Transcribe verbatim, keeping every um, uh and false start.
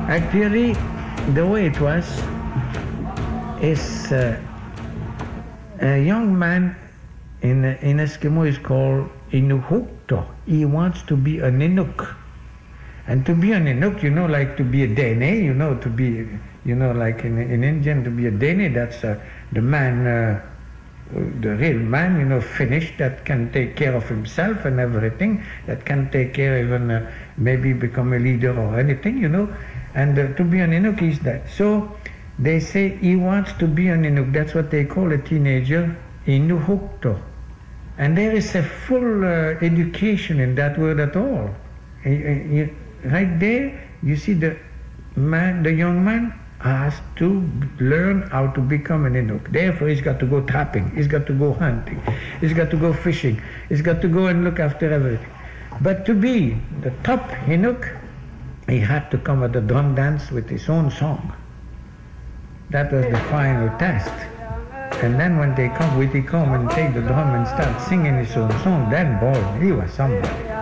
Actually, the way it was is uh, a young man in, in Eskimo is called Inuhukto. He wants to be an Inuk. And to be an Inuk, you know, like to be a Dene, you know, to be, you know, like in, in Indian, to be a Dene, that's uh, the man, uh, the real man, you know, finished, that can take care of himself and everything, that can take care even, uh, maybe become a leader or anything, you know. And uh, to be an Inuk is that. So they say he wants to be an Inuk. That's what they call a teenager, Inuhukto. And there is a full uh, education in that word at all. Uh, uh, right there, you see the man, the young man has to learn how to become an Inuk. Therefore, he's got to go trapping, he's got to go hunting, he's got to go fishing, he's got to go and look after everything. But to be the top Inuk, he had to come at the drum dance with his own song. That was the final test. And then when they come, when he come and take the drum and start singing his own song, then boy, he was somebody.